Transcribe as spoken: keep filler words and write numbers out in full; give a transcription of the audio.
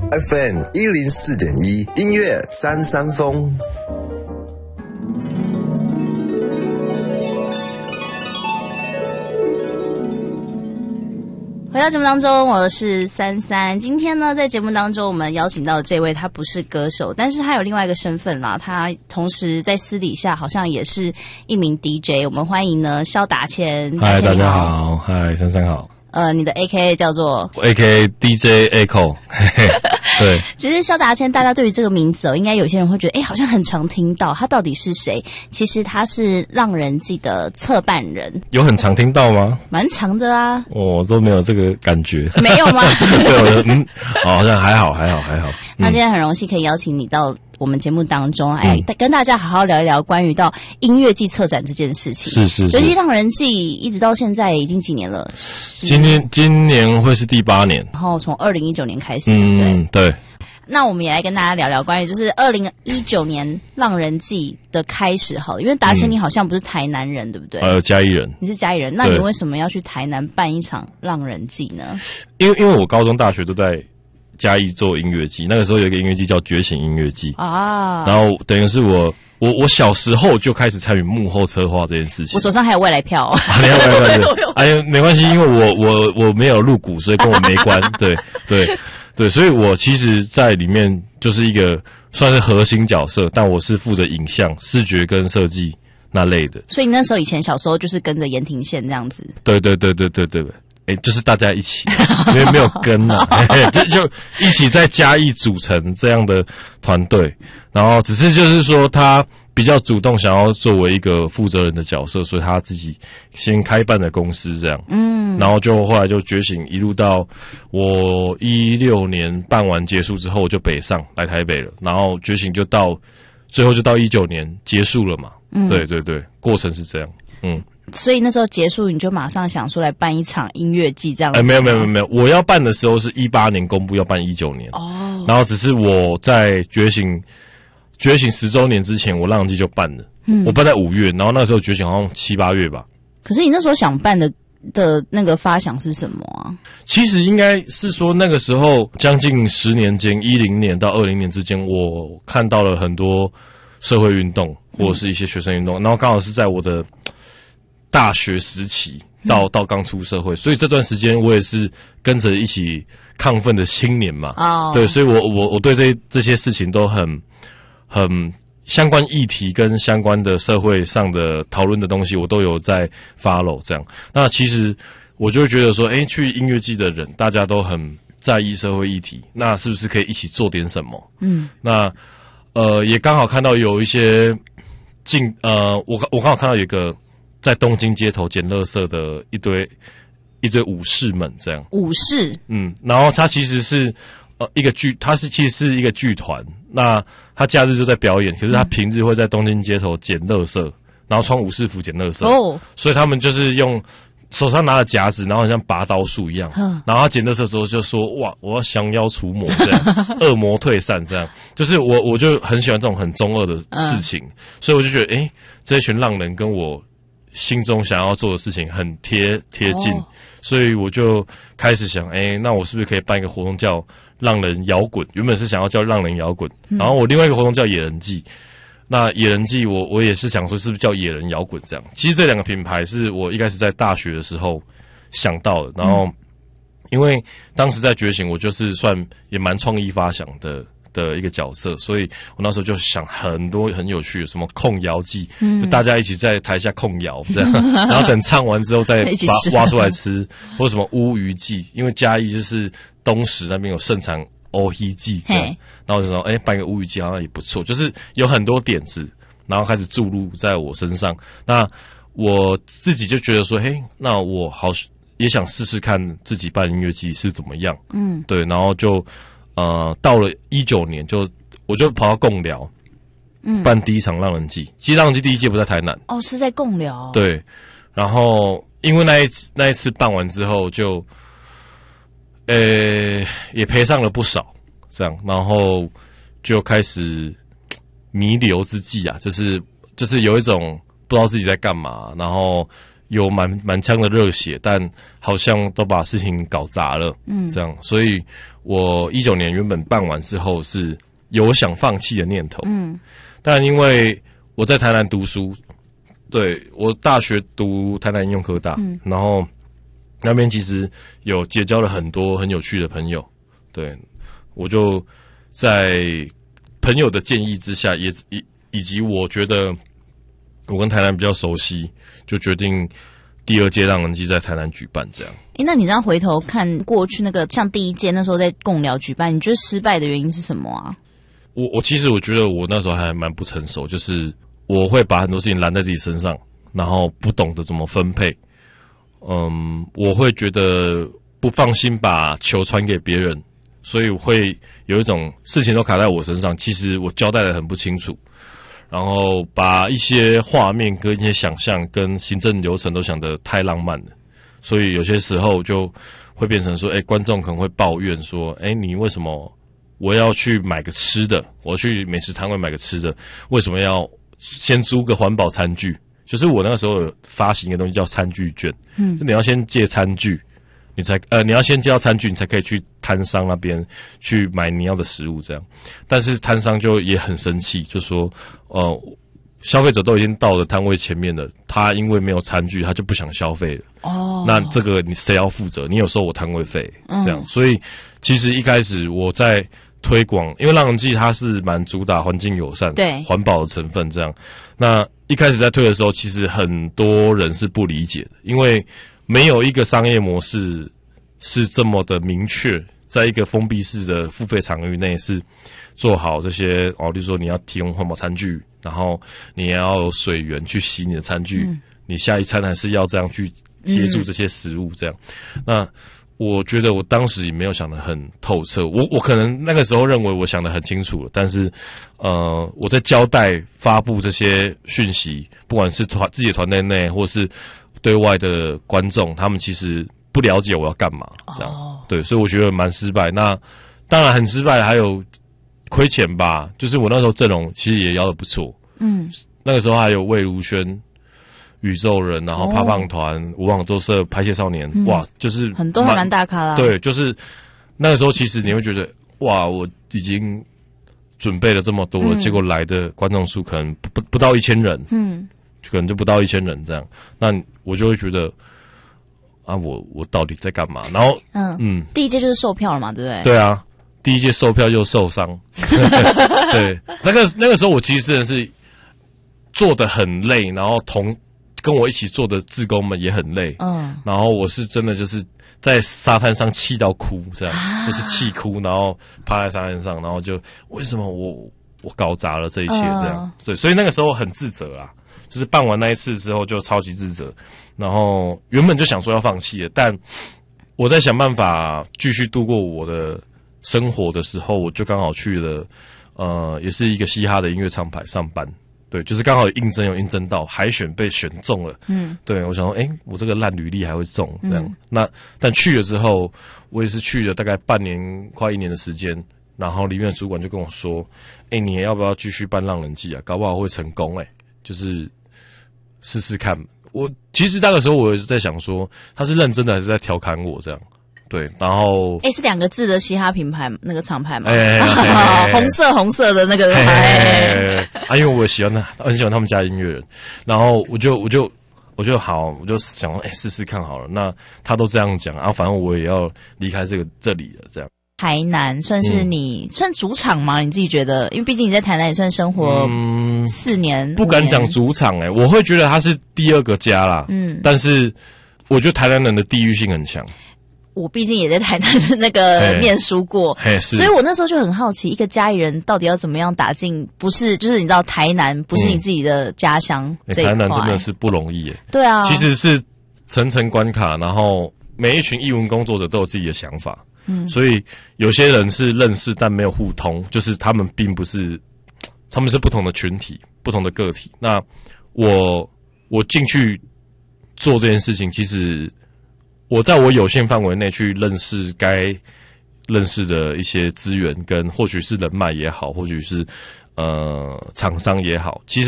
F M 一零四点一，音乐三三风。 回到节目当中，我是三三。今天呢，在节目当中，我们邀请到的这位，他不是歌手，但是他有另外一个身份啦。他同时在私底下好像也是一名 D J。我们欢迎呢萧达谦。 嗨，大家好。嗨，珊珊好。 呃，你的 A K A 叫做 A K A D J Echo 对， 其实萧达谦，大家对于这个名字哦，应该有些人会觉得，哎，好像很常听到，他到底是谁？其实他是浪人记的策办人。 有很常听到吗？ 蛮长的啊， 我都没有这个感觉。 没有吗？ 对，嗯，哦，好像还好，还好，还好。 那今天很荣幸可以邀请你到我们节目当中，哎、嗯，跟大家好好聊一聊关于到音乐季策展这件事情。 是是是。 尤其浪人记一直到现在已经几年了？ 今年今年会是第八年。 然后从二零一九年开始， 嗯，对。 对。那我们也来跟大家聊聊关于就是二零一九年浪人季的开始好了，因为达谦你好像不是台南人、嗯、对不对？ 呃，嘉义人。 你是嘉义人，那你为什么要去台南办一场浪人季呢？ 因为因为我高中大学都在嘉义做音乐季，那个时候有一个音乐季叫觉醒音乐季啊，然后等于是我我我小时候就开始参与幕后策划这件事情。 我手上还有未来票、哦， 啊，你还有未来票？哎呀，没关系，因为我我我没有入股，所以跟我没关。对对对，所以我其实在里面就是一个算是核心角色，但我是负责影像、视觉跟设计那类的。 所以你那时候以前小时候就是跟着言庭线这样子？ 对对对对对对对。欸、就是大家一起，因为没有跟啊，就就一起在嘉义组成这样的团队，然后只是就是说他比较主动想要作为一个负责人的角色，所以他自己先开办的公司这样，嗯，然后就后来就觉醒，一路到我一六年办完结束之后就北上来台北了，然后觉醒就到最后就到一九年结束了嘛，嗯，对对对，过程是这样，嗯。 所以那时候结束，你就马上想出来办一场音乐季这样子。 哎、欸，没有没有没有，我要办的时候是一八年公布要办一九年哦，然后只是我在觉醒觉醒十周年之前，我浪人季就办了，嗯，我办在五月，然后那时候觉醒好像七八月吧。 可是你那时候想办的的那个发想是什么啊？ 其实应该是说那个时候将近十年间，一零年到二零年之间，我看到了很多社会运动或者是一些学生运动，嗯、然后刚好是在我的大学时期到到刚出社会，所以这段时间我也是跟着一起亢奋的青年嘛。哦，对，所以我我我对这这些事情都很很相关议题跟相关的社会上的讨论的东西，我都有在 follow 这样。那其实我就会觉得说，哎，去音乐季的人大家都很在意社会议题，那是不是可以一起做点什么？嗯，那呃也刚好看到有一些进呃我我刚好看到有一个。在东京街头捡垃圾的一堆一堆武士们，这样武士， 嗯，然后他其实是呃一个剧，他是其实是一个剧团，那他假日就在表演，可是他平日会在东京街头捡垃圾，然后穿武士服捡垃圾，哦，所以他们就是用手上拿着夹子，然后好像拔刀术一样，然后他捡垃圾的时候就说：“哇，我要降妖除魔，这样恶魔退散，这样。”就是我我就很喜欢这种很中二的事情，嗯、所以我就觉得，哎，这一群浪人跟我心中想要做的事情很贴贴近，哦，所以我就开始想，哎，那我是不是可以办一个活动叫浪人摇滚？原本是想要叫浪人摇滚，嗯，然后我另外一个活动叫野人季。那野人季我我也是想说，是不是叫野人摇滚这样？其实这两个品牌是我一开始在大学的时候想到的，然后，嗯，因为当时在觉醒，我就是算也蛮创意发想的。的一个角色，所以我那时候就想很多很有趣的，什么控窑季，嗯，就大家一起在台下控窑这样，然后等唱完之后再把挖出来吃，或者什么乌鱼季，因为嘉义就是东石那边有盛产乌鱼季这样，然后我就说，哎，办个乌鱼季好像也不错，就是有很多点子，然后开始注入在我身上。那我自己就觉得说，嘿，那我好也想试试看自己办音乐季是怎么样，嗯，对，然后就。呃，到了一九年就，就我就跑到贡寮，嗯，办第一场浪人季。其实浪人季第一届不在台南， 哦，是在贡寮。 对，然后因为那一次那一次办完之后就，呃，也赔上了不少，这样，然后就开始弥留之际啊，就是就是有一种不知道自己在干嘛，然后有满满腔的热血，但好像都把事情搞砸了，嗯，这样，所以我一九年原本办完之后是有想放弃的念头，嗯，但因为我在台南读书，对，我大学读台南应用科大，嗯，然后那边其实有结交了很多很有趣的朋友，对，我就在朋友的建议之下，也以以及我觉得我跟台南比较熟悉，就决定第二届浪人祭在台南举办这样。 诶，那你这样回头看过去那个像第一届那时候在贡寮举办，你觉得失败的原因是什么啊？ 我我其实我觉得我那时候还蛮不成熟，就是我会把很多事情揽在自己身上，然后不懂得怎么分配。嗯，我会觉得不放心把球传给别人，所以我会有一种事情都卡在我身上，其实我交代得很不清楚。然后把一些画面跟一些想象跟行政流程都想得太浪漫了，所以有些时候就会变成说，哎，观众可能会抱怨说，哎，你为什么我要去买个吃的，我去美食摊位买个吃的，为什么要先租个环保餐具？就是我那个时候有发行一个东西叫餐具券，嗯，就你要先借餐具，你才呃你要先借到餐具，你才可以去摊商那边去买你要的食物这样。但是摊商就也很生气，就说呃消费者都已经到了摊位前面了，他因为没有餐具，他就不想消费了。哦，那这个你谁要负责？你有收我摊位费，这样。嗯，所以其实一开始我在推广，因为浪人祭它是蛮主打环境友善、对环保的成分这样。那一开始在推的时候，其实很多人是不理解的，因为没有一个商业模式是这么的明确，在一个封闭式的付费场域内是做好这些哦，例如说你要提供环保餐具，然后你也要有水源去洗你的餐具，嗯，你下一餐还是要这样去接住这些食物这样。嗯，那我觉得我当时也没有想得很透彻，我我可能那个时候认为我想得很清楚了，但是呃我在交代发布这些讯息，不管是团自己的团队内或是对外的观众，他们其实不了解我要干嘛，这样，哦，对，所以我觉得蛮失败。那当然很失败，还有亏钱吧，就是我那时候阵容其实也邀得不错，嗯，那个时候还有魏如萱、宇宙人，然后胖胖团、无网作社、拍戏少年，嗯，哇，就是很多还蛮大咖啦。 对，就是那个时候其实你会觉得，哇，我已经准备了这么多了，嗯，结果来的观众数可能不不不到一千人，嗯，可能就不到一千人这样，那我就会觉得。啊，我我到底在干嘛？然后，嗯嗯， 第一届就是售票了嘛，对不对？ 对啊，第一届售票又受伤，对，那个那个时候我其实真的是做得很累，然后同跟我一起做的志工们也很累，嗯，然后我是真的就是在沙滩上气到哭，这样，啊，就是气哭，然后趴在沙滩上，然后就为什么我我搞砸了这一切这样，对，所以那个时候很自责啊。就是办完那一次之后就超级自责，然后原本就想说要放弃了，但我在想办法继续度过我的生活的时候，我就刚好去了呃，也是一个嘻哈的音乐厂牌上班，对，就是刚好有应征有应征到，海选被选中了，嗯，对，我想说，诶，我这个烂履历还会中这样，嗯，那但去了之后，我也是去了大概半年快一年的时间，然后里面的主管就跟我说，诶，你要不要继续办浪人祭啊？搞不好会成功，诶，就是试试看。我其实那个时候我在想说，他是认真的还是在调侃我这样？对，然后哎，是两个字的嘻哈品牌那个厂牌吗？哎，红色红色的那个牌。 啊，因为我喜欢他，很喜欢他们家音乐人，然后我就我就我就好，我就想哎试试看好了。那他都这样讲啊，反正我也要离开这个这里了，这样。 台南算是你、嗯、算主场吗？你自己觉得？因为毕竟你在台南也算生活四年，嗯、 不敢讲主场哎、欸，我会觉得它是第二个家啦。嗯，但是我觉得台南人的地域性很强。 我毕竟也在台南那个念书过，所以我那时候就很好奇，一个嘉义人到底要怎么样打进？不是，就是你知道台南不是你自己的家乡、嗯欸，台南真的是不容易耶、欸。 对啊， 其实是层层关卡，然后每一群艺文工作者都有自己的想法。嗯，所以有些人是认识但没有互通，就是他们并不是，他们是不同的群体、不同的个体。那我我进去做这件事情，其实我在我有限范围内去认识该认识的一些资源，跟或许是人脉也好，或许是呃厂商也好，其实